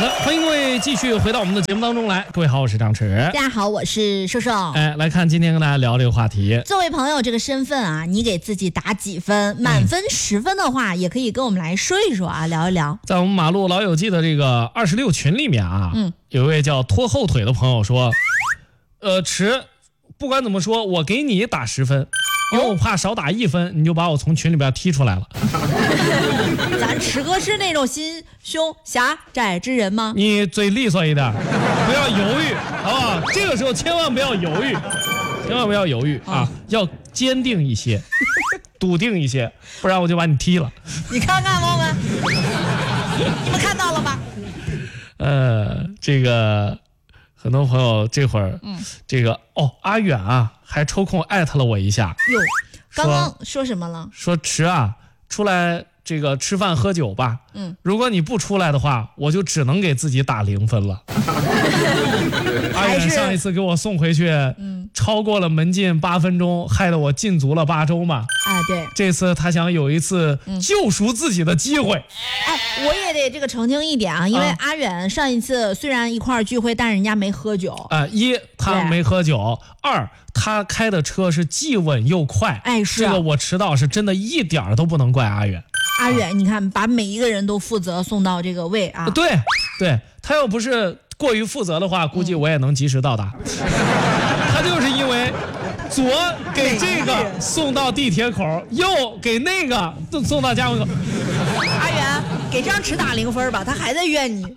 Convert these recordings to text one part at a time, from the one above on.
好的，欢迎各位继续回到我们的节目当中来。各位好，我是张弛。 大家好，我是瘦瘦。 来看今天跟大家聊这个话题。 作为朋友这个身份啊，你给自己打几分？满分10分的话，也可以跟我们来说一说啊，聊一聊。 在我们马路老友记的这个26群里面啊，有一位叫拖后腿的朋友说，迟，不管怎么说，我给你打10分。因为我怕少打1分，你就把我从群里边踢出来了。 咱迟哥是那种心胸狭窄之人吗？ 你嘴利索一点，不要犹豫，好不好？这个时候千万不要犹豫，千万不要犹豫啊！要坚定一些，笃定一些，不然我就把你踢了。 你看看我们，你们看到了吧？ 这个很多朋友这会儿，这个阿远啊，还抽空艾特了我一下。 哟，刚刚说什么了？说迟啊，出来这个吃饭喝酒吧。如果你不出来的话，我就只能给自己打0分了。阿远上一次给我送回去，超过了门禁8分钟，害得我禁足了8周嘛。 对， 这次他想有一次救赎自己的机会。 我也得这个澄清一点啊，因为阿远上一次虽然一块儿聚会，但是人家没喝酒。 一他没喝酒，2他开的车是既稳又快。 是这个我迟到是真的一点都不能怪阿远。 阿远，你看把每一个人都负责送到这个位啊。 对，他要不是过于负责的话，估计我也能及时到达。他就是因为左给这个送到地铁口，右给那个送到家门口。 阿远，给张弛打0分吧，他还在怨你。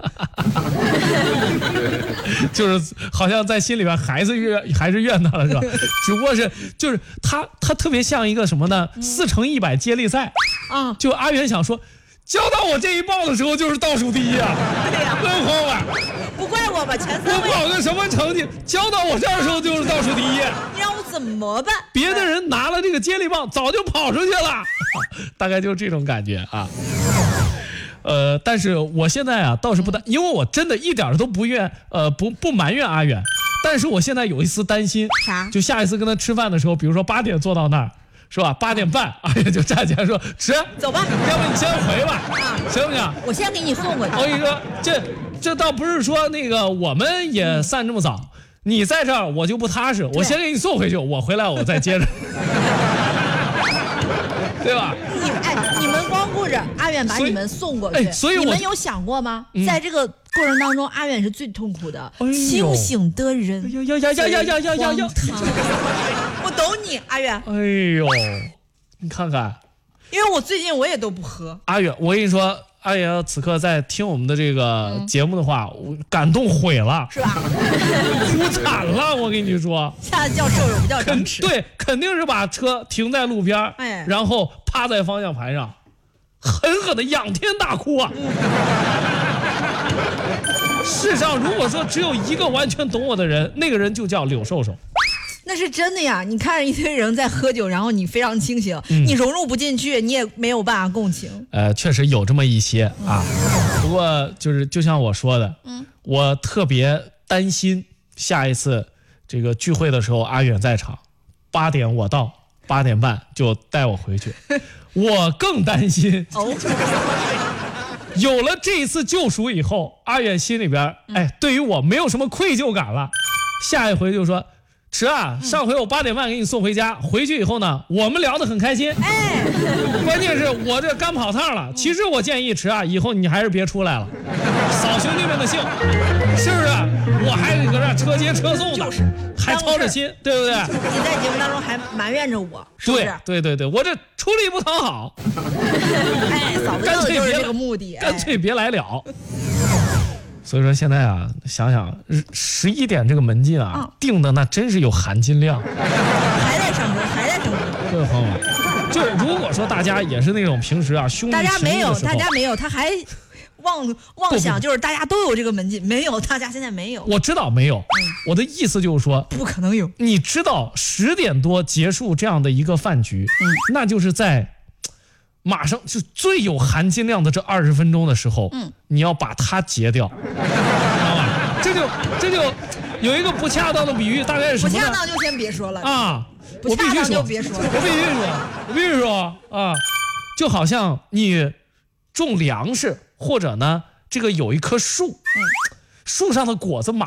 就是好像在心里边还是怨他了，是吧？只不过是就是他特别像一个什么呢？4乘100接力赛啊！就阿远想说，交到我这一报的时候就是倒数第一啊！ 对呀， 各位朋友们， 不怪我吧，前3位。 我跑个什么成绩，交到我这儿的时候就是倒数第一。 你让我怎么办？ 别的人拿了这个接力棒早就跑出去了，大概就是这种感觉啊。但是我现在啊倒是不担，因为我真的一点都不埋怨阿远，但是我现在有一丝担心。 啥？ 就下一次跟他吃饭的时候，比如说8点坐到那儿，是吧？8点半，阿远就站起来说：“迟， 走吧， 要不你先回吧，行不行？ 我先给你送过去。” 我跟你说，这倒不是说那个我们也散这么早，你在这儿我就不踏实，我先给你送回去，我回来我再接着。对吧？ 你们光顾着阿远把你们送过去， 所以你们有想过吗？在这个过程当中，阿远是最痛苦的。清醒的人，我懂你，阿远。 哎呦，你看看， 因为我最近我也都不喝。 阿远，我跟你说，阿远此刻在听我们的这个节目的话，我感动毁了，是吧？哭惨了，我跟你说。 下次叫瘦瘦不叫张弛。 对，肯定是把车停在路边，然后趴在方向盘上，狠狠的仰天大哭啊！世上如果说只有一个完全懂我的人，那个人就叫柳瘦瘦。 那是真的呀！你看着一堆人在喝酒，然后你非常清醒，你融入不进去，你也没有办法共情。 确实有这么一些啊，不过就像我说的，我特别担心下一次这个聚会的时候，阿远在场，8点我到，8点半就带我回去。我更担心有了这一次救赎以后，阿远心里边对于我没有什么愧疚感了。下一回就说，迟啊，上回我8点半给你送回家，回去以后呢，我们聊得很开心。关键是我这干跑趟了。其实我建议迟啊，以后你还是别出来了，扫兄弟们的兴，是不是？我还搁这车接车送的，还操着心，对不对？ 你在节目当中还埋怨着我，是不是？ 对，我这出力不讨好。 嫂子要的就是这个目的， 干脆别来了。所以说现在啊，想想11点这个门禁啊，定的那真是有含金量。 还在上升。 各位朋友们，就是如果说大家也是那种平时啊兄弟情谊的时候， 大家没有，他还妄想就是大家都有这个门禁，没有，大家现在没有。 我知道没有，我的意思就是说不可能有。 你知道10点多结束这样的一个饭局，那就是在马上就最有含金量的这20分钟的时候，你要把它截掉，知道吧？这就有一个不恰当的比喻，大概是什么呢？ 不恰当就先别说了啊！ 不恰当就别说了， 我必须说啊！就好像你种粮食，或者呢这个有一棵树，树上的果子